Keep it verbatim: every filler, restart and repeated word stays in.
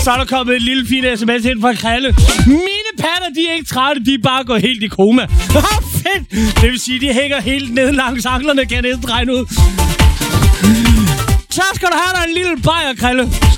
Så er der kommet en lille fin sms ind fra Krille. Mine patter, de er ikke trætte, de er bare gået helt i koma. Åh, fedt! Det vil sige, de hænger helt ned langs anklerne, kan jeg næsten regne ud. Så skal du have dig en lille bajer, Krille.